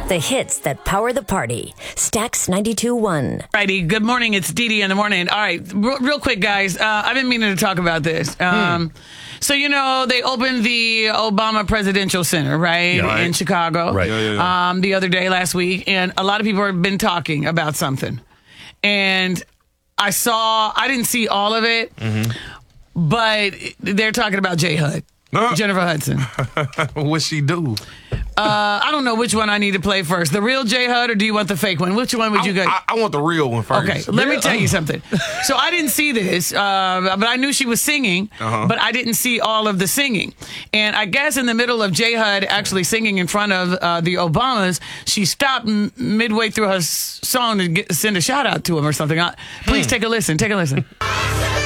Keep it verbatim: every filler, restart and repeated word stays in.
The hits that power the party. Stax ninety-two point one. Righty, good morning. It's Dee Dee in the morning. All right, real, real quick, guys. Uh, I've been meaning to talk about this. Um, hmm. So, you know, they opened the Obama Presidential Center, right, yeah, right. in Chicago right. Yeah, yeah, yeah. Um, the other day, last week. And a lot of people have been talking about something. And I saw, I didn't see all of it, mm-hmm. but they're talking about J. Hud. Uh, Jennifer Hudson. What'd she do? Uh, I don't know which one I need to play first. The real J. Hud, or do you want the fake one? Which one would you go? I, I want the real one first. Okay, let me tell you something. So I didn't see this, uh, but I knew she was singing, uh-huh. but I didn't see all of the singing. And I guess in the middle of J. Hud actually singing in front of uh, the Obamas, she stopped m- midway through her s- song to get, send a shout out to him or something. Uh, please hmm. take a listen. Take a listen.